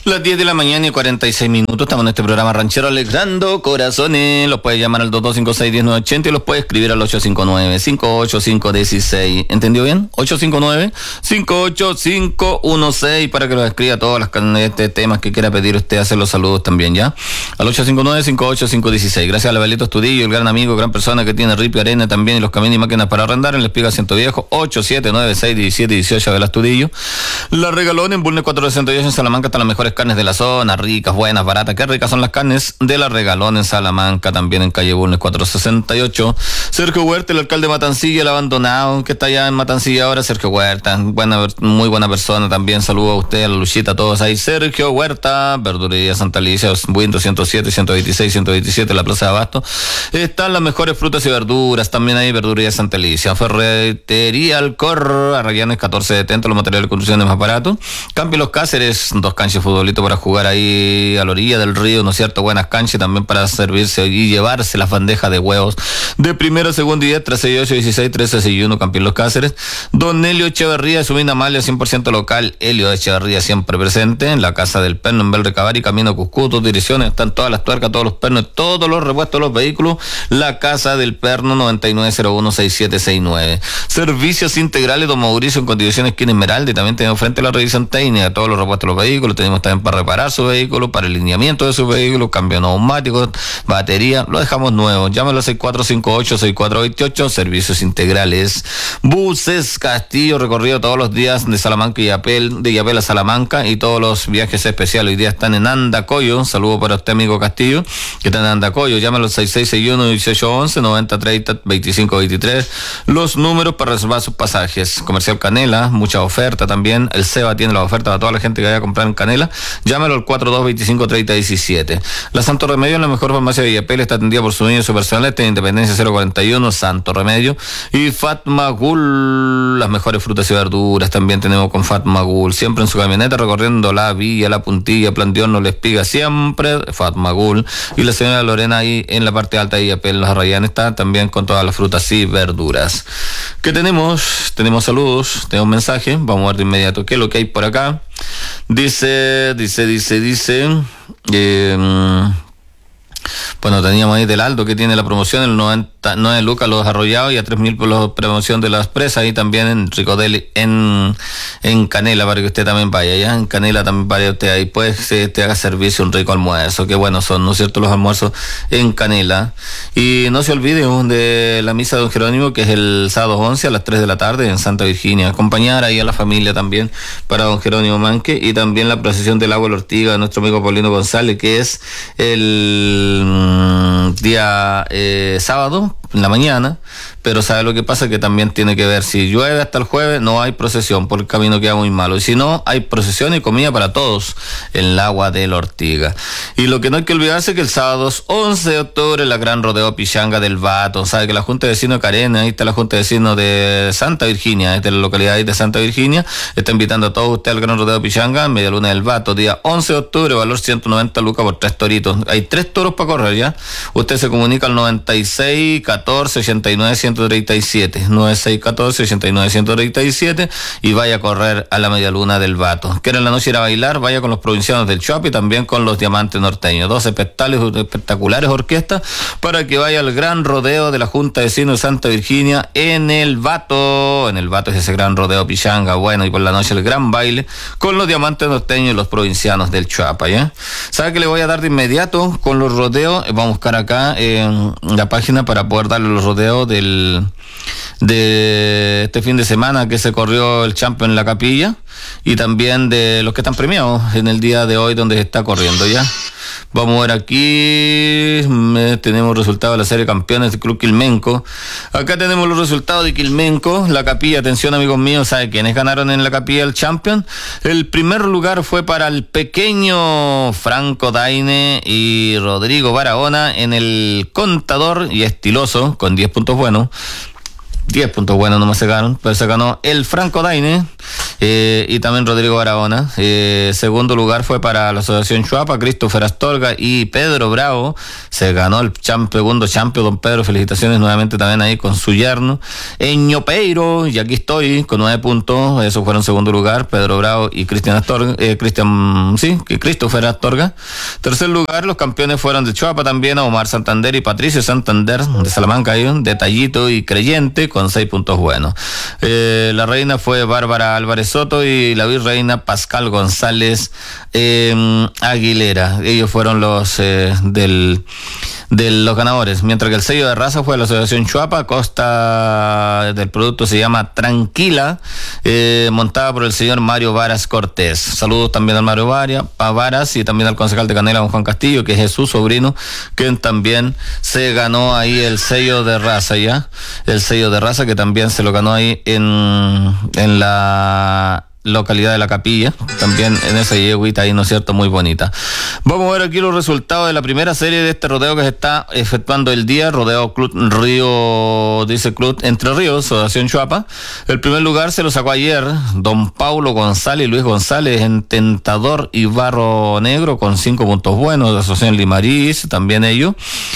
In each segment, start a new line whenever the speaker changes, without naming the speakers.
Las 10 de la mañana y 46 minutos, estamos en este programa Ranchero Alegrando Corazones. Los puedes llamar al 2256-1980 y los puedes escribir al 859-585-16. ¿Entendió bien? 859-585-16 para que los escriba todos los temas que quiera pedir usted, hacer los saludos también, ¿ya? Al 859-585-16. Gracias a Abelito Estudillo, el gran amigo, gran persona que tiene Ripio Arena también y los caminos y máquinas para arrendar en el Espiga Ciento Viejo, 8796-1718 Abel Estudillo. La Regalón en Bulnes 468 en Salamanca, están las mejores carnes de la zona, ricas, buenas, baratas. Qué ricas son las carnes de La Regalón en Salamanca, también en calle Bulnes 468. Sergio Huerta, el alcalde de Matancilla, el abandonado, que está allá en Matancilla ahora. Sergio Huerta, muy buena persona también. Saludo a usted, a la Luchita, a todos ahí. Sergio Huerta, Verdulería Santa Alicia, Windows 107, 126, 127, la Plaza de Abasto. Están las mejores frutas y verduras, también ahí, Verdulería Santa Alicia. Ferretería Alcor, Arrayanes 1470, los materiales de construcción más baratos. Cambio Los Cáceres, 2 canchas de futbolito para jugar ahí a la orilla del río, ¿no es cierto? Buenas canchas también para servirse y llevarse las bandejas de huevos de primera, segunda y 10, 368, 16, 1361, Campeón Los Cáceres. Don Helio Echeverría, Subina Malia, 100% local. Helio Echeverría siempre presente en la Casa del Perno, en Belrecabar, camino a Cuscuto, direcciones, están todas las tuercas, todos los pernos, todos los repuestos de los vehículos. La Casa del Perno, 99016769. Servicios integrales Don Mauricio en Condiciones Esquina Esmeralda, y también tenemos frente a la revisión técnica, todos los repuestos de los vehículos. Tenemos también para reparar su vehículo, para el lineamiento de su vehículo, cambio de neumáticos, batería, lo dejamos nuevo. Llámalo al 6458-6428, servicios integrales. Buses Castillo, recorrido todos los días de Salamanca y Yapel, de Yapel a Salamanca, y todos los viajes especiales hoy día están en Andacoyo. Un saludo para usted, amigo Castillo, que está en Andacoyo. Llámalo al 6661-1811-9030-2523. Los números para reservar sus pasajes. Comercial Canela, mucha oferta también. El Seba tiene la oferta para toda la gente que vaya a comprar en Canela. Llámalo al 4225-3017. La Santo Remedio, la mejor farmacia de Villapel, está atendida por su dueño y su personal, en Independencia 041, Santo Remedio. Y Fatma Gul, las mejores frutas y verduras también tenemos con Fatma Gul, siempre en su camioneta recorriendo la Villa, la Puntilla, Plantión, no les piga, siempre Fatma Gul. Y la señora Lorena ahí en la parte alta de Villapel, los Arrayanes, está también con todas las frutas y verduras. ¿Qué tenemos? Tenemos saludos, tenemos mensajes, vamos a ver de inmediato qué es lo que hay por acá. Dice, bueno, teníamos ahí del Aldo que tiene la promoción, el 99 lucas los arrollados y a 3.000 por la promoción de las presas, y también en Ricodeli, en Canela, para que usted también vaya, ya en Canela también vaya usted ahí, pues te haga servicio un rico almuerzo, que buenos son, ¿no es cierto?, los almuerzos en Canela. Y no se olvide de la misa de Don Jerónimo, que es el sábado 11 a las 3 de la tarde en Santa Virginia. Acompañar ahí a la familia también para Don Jerónimo Manque, y también la procesión del agua de la Ortiga de nuestro amigo Paulino González, que es el día sábado en la mañana. Pero ¿sabe lo que pasa? Que también tiene que ver, si llueve hasta el jueves no hay procesión, porque el camino queda muy malo, y si no, hay procesión y comida para todos en el agua de la Ortiga. Y lo que no hay que olvidarse es que el sábado 11 de octubre la gran rodeo Pichanga del Vato. Sabe que la Junta de Vecinos de Carena, ahí está la Junta de Vecinos de Santa Virginia, de la localidad de Santa Virginia, está invitando a todos ustedes al gran rodeo Pichanga, Media Luna del Vato, día 11 de octubre, valor 190 lucas por 3 toritos. Hay 3 toros para correr, ¿ya? Usted se comunica al 96 14 89 137, 96 14 89 137, y vaya a correr a la Media Luna del Vato. ¿Quiere en la noche ir a bailar? Vaya con los provincianos del Chuap y también con los Diamantes Norteños, 2 espectaculares orquestas para que vaya al gran rodeo de la Junta de Vecinos de Santa Virginia en el Vato. En el Vato es ese gran rodeo Pichanga, bueno, y por la noche el gran baile con los Diamantes Norteños y los provincianos del Chuapa, ¿ya? ¿Sabe que le voy a dar de inmediato con los rodeos? Vamos a buscar acá en la página para poder darle los rodeos de este fin de semana que se corrió el Champion en la Capilla, y también de los que están premiados en el día de hoy donde se está corriendo, ¿ya? Vamos a ver aquí, tenemos resultados de la serie campeones del Club Quilmenco. Acá tenemos los resultados de Quilmenco, la Capilla. Atención, amigos míos, ¿sabe quiénes ganaron en la Capilla el Champion? El primer lugar fue para el pequeño Franco Daine y Rodrigo Barahona en el Contador y Estiloso, con 10 puntos buenos. 10 puntos buenos nomás se ganaron, pero se ganó el Franco Daine y también Rodrigo Barahona. Segundo lugar fue para la Asociación Chuapa, Christopher Astorga y Pedro Bravo. Se ganó el segundo champion, don Pedro. Felicitaciones nuevamente también ahí con su yerno. Ñopeiro, y aquí estoy con 9 puntos. Esos fueron segundo lugar, Pedro Bravo y Christopher Astorga. Tercer lugar, los campeones fueron de Chuapa también, Omar Santander y Patricio Santander de Salamanca, Detallito y Creyente con 6 puntos buenos. La reina fue Bárbara Álvarez Soto y la virreina Pascal González Aguilera. Ellos fueron los de los ganadores, mientras que el sello de raza fue la Asociación Chuapa. Costa del producto se llama Tranquila, montada por el señor Mario Varas Cortés. Saludos también al Mario Varas y también al concejal de Canela, don Juan Castillo, que es su sobrino, quien también se ganó ahí el sello de raza, el sello de raza que también se lo ganó ahí en la localidad de La Capilla, también en esa yeguita ahí, ¿no es cierto?, muy bonita. Vamos a ver aquí los resultados de la primera serie de este rodeo que se está efectuando el día, Rodeo Club Entre Ríos, Asociación Chuapa. El primer lugar se lo sacó ayer don Paulo González y Luis González en Tentador y Barro Negro con 5 puntos buenos, de Asociación Limarís, también ellos.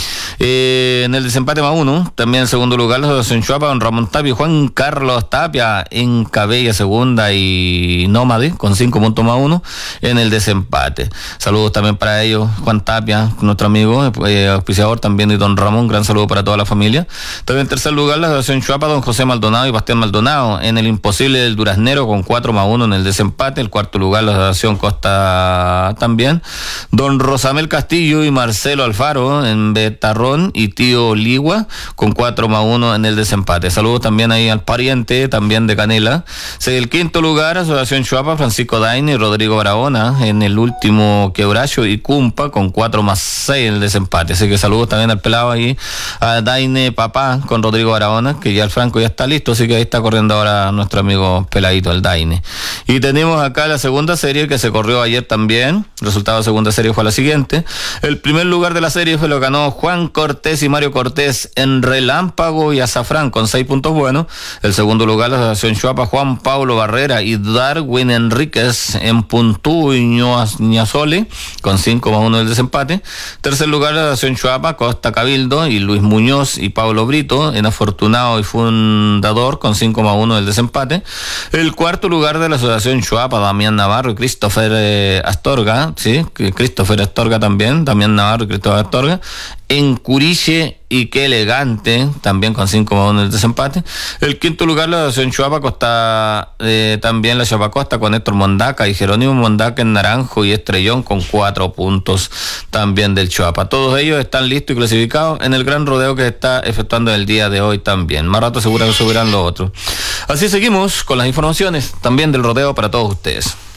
En el desempate más 1, también en segundo lugar la Asociación Chuapa, don Ramón Tapia y Juan Carlos Tapia en Cabella segunda y Nómade con 5 puntos más 1 en el desempate. Saludos también para ellos, Juan Tapia, nuestro amigo, auspiciador también, y don Ramón, gran saludo para toda la familia. También en tercer lugar la Asociación Chuapa, don José Maldonado y Bastián Maldonado en el imposible del Duraznero con 4 más 1 en el desempate. El cuarto lugar la Asociación Costa también, don Rosamel Castillo y Marcelo Alfaro en Betarro y Tío Ligua con 4 más 1 en el desempate. Saludos también ahí al pariente también de Canela. El quinto lugar, Asociación Chuapa, Francisco Daine y Rodrigo Barahona en el último Quebracho y Cumpa con 4 más 6 en el desempate. Así que saludos también al pelado ahí, a Daine papá con Rodrigo Barahona, que ya el Franco ya está listo, así que ahí está corriendo ahora nuestro amigo peladito, el Daine. Y tenemos acá la segunda serie que se corrió ayer también. El resultado de la segunda serie fue la siguiente. El primer lugar de la serie lo ganó Juan Cortés y Mario Cortés en Relámpago y Azafrán con 6 puntos buenos. El segundo lugar la Asociación Chuapa, Juan Pablo Barrera y Darwin Enríquez en Puntú y Ñazole con 5 más 1 del desempate. Tercer lugar la Asociación Chuapa, Costa Cabildo y Luis Muñoz y Pablo Brito en Afortunado y Fundador con 5 más 1 del desempate. El cuarto lugar de la Asociación Chuapa, Damián Navarro y Christopher Astorga, Christopher Astorga también, Damián Navarro y Christopher Astorga en Curiche y Qué Elegante, también con 5 más 1 del desempate. El quinto lugar la Asociación Chuapa Costa, también la Chuapa Costa con Héctor Mondaca y Jerónimo Mondaca en Naranjo y Estrellón con 4 puntos también del Chuapa. Todos ellos están listos y clasificados en el gran rodeo que se está efectuando el día de hoy también. Más rato seguro que subirán los otros. Así seguimos con las informaciones también del rodeo para todos ustedes.